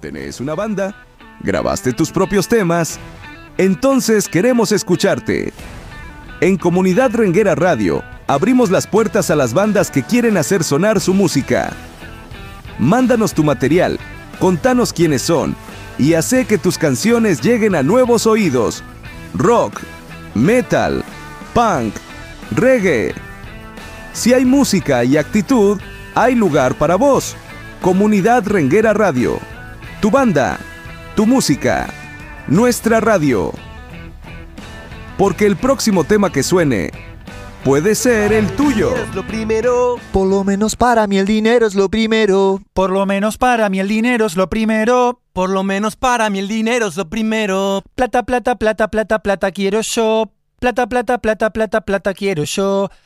¿Tenés una banda? ¿Grabaste tus propios temas? Entonces queremos escucharte. En Comunidad Renguera Radio, abrimos las puertas a las bandas que quieren hacer sonar su música. Mándanos tu material, contanos quiénes son y hace que tus canciones lleguen a nuevos oídos. Rock, metal, punk, reggae. Si hay música y actitud, hay lugar para vos. Comunidad Renguera Radio. Tu banda, tu música, nuestra radio. Porque el próximo tema que suene puede ser el tuyo. Es lo primero. Por lo menos para mí el dinero es lo primero. Por lo menos para mí el dinero es lo primero. Por lo menos para mí el dinero es lo primero. Plata, plata, plata, plata, plata quiero yo. Plata, plata, plata, plata, plata quiero yo.